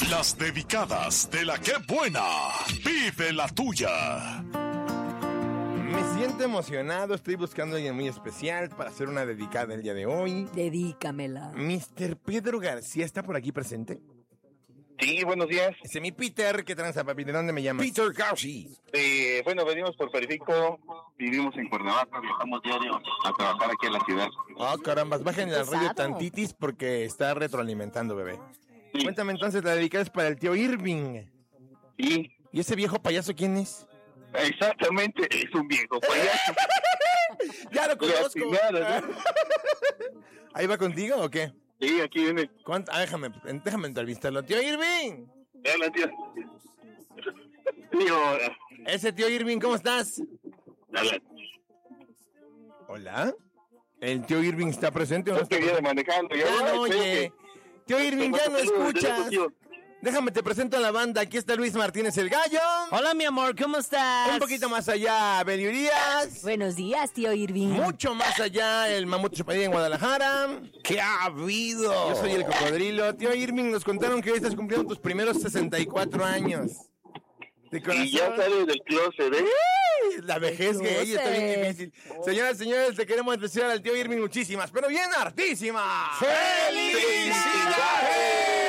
Las dedicadas de la que buena. Vive la tuya. Me siento emocionado, estoy buscando a alguien muy especial para hacer una dedicada el día de hoy. Dedícamela. Mr. Pedro García, ¿está por aquí presente? Sí, buenos días. Ese mi Peter, ¿qué tranza, papi? ¿De dónde me llamas? Peter García. Bueno, venimos por Perifico, vivimos en Cuernavaca, viajamos diario a trabajar aquí en la ciudad. Oh, carambas, bájenle al radio Pesado. tantitis porque está retroalimentando, bebé. Sí. Cuéntame entonces, la dedicada es para el tío Irving. Sí, ¿Y ese viejo payaso quién es? exactamente, es un viejo payaso. Ya lo conozco. Le atinaron, ¿no? ¿Ahí va contigo o qué? Sí, aquí viene. Déjame entrevistarlo. ¡Tío Irving! Hola, tío. Tío, Ese tío Irving, ¿cómo estás? hola. ¿Hola? ¿El tío Irving está presente o no Es que está viene presente? manejando. Ya no oye. Tío Irving, ya no escuchas. Tío. Déjame, te presento a la banda. Aquí está Luis Martínez el Gallo. Hola, mi amor, ¿cómo estás? Un poquito más allá, Beli Urias. Buenos días, tío Irving. Mucho más allá, el Mamut Chapadilla en Guadalajara. ¿Qué ha habido? Yo soy el Cocodrilo. Tío Irving, nos contaron que hoy estás cumpliendo tus primeros 64 años. De corazón. Y ya sale del closet, ¿eh? La vejez gay está bien difícil. Señoras y señores, te queremos desear al tío Irving muchísimas, pero bien hartísimas. ¡Felicidades!